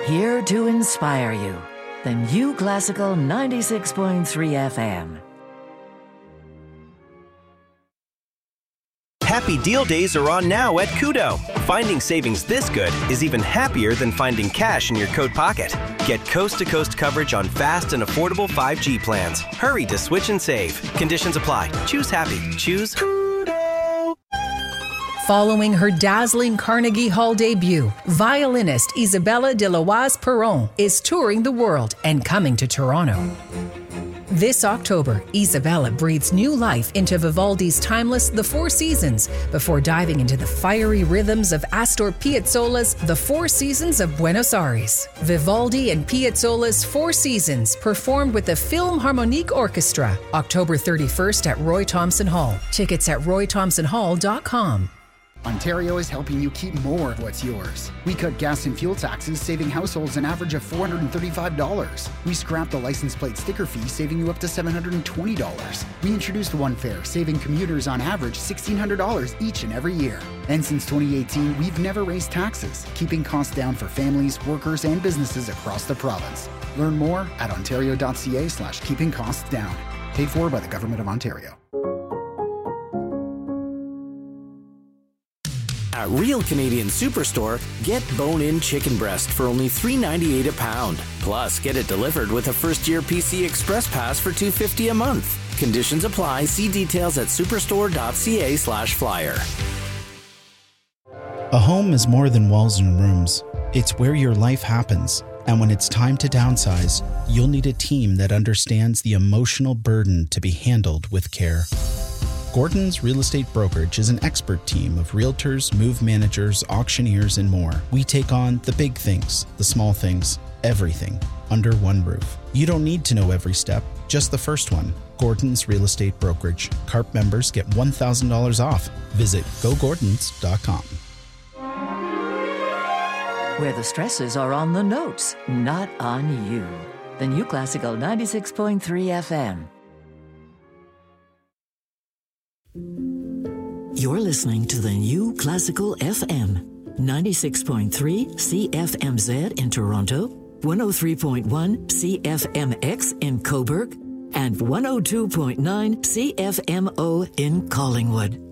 Here to inspire you. The New Classical 96.3 FM. Happy Deal Days are on now at Koodo. Finding savings this good is even happier than finding cash in your coat pocket. Get coast-to-coast coverage on fast and affordable 5G plans. Hurry to switch and save. Conditions apply. Choose happy. Choose Koodo. Following her dazzling Carnegie Hall debut, violinist Isabella de Loise Perron is touring the world and coming to Toronto. This October, Isabella breathes new life into Vivaldi's timeless The Four Seasons before diving into the fiery rhythms of Astor Piazzolla's The Four Seasons of Buenos Aires. Vivaldi and Piazzolla's Four Seasons performed with the Philharmonic Orchestra, October 31st at Roy Thomson Hall. Tickets at roythomsonhall.com. Ontario is helping you keep more of what's yours. We cut gas and fuel taxes, saving households an average of $435. We scrapped the license plate sticker fee, saving you up to $720. We introduced One Fare, saving commuters on average $1,600 each and every year. And since 2018, we've never raised taxes, keeping costs down for families, workers, and businesses across the province. Learn more at ontario.ca/keeping costs down. Paid for by the Government of Ontario. At Real Canadian Superstore, get bone-in chicken breast for only $3.98 a pound. Plus, get it delivered with a first-year PC Express Pass for $2.50 a month. Conditions apply. See details at superstore.ca/flyer. A home is more than walls and rooms. It's where your life happens. And when it's time to downsize, you'll need a team that understands the emotional burden to be handled with care. Gordon's Real Estate Brokerage is an expert team of realtors, move managers, auctioneers, and more. We take on the big things, the small things, everything under one roof. You don't need to know every step, just the first one. Gordon's Real Estate Brokerage. CARP members get $1,000 off. Visit gogordons.com. Where the stresses are on the notes, not on you. The New Classical 96.3 FM. You're listening to the New Classical FM, 96.3 CFMZ in Toronto, 103.1 CFMX in Cobourg, and 102.9 CFMO in Collingwood.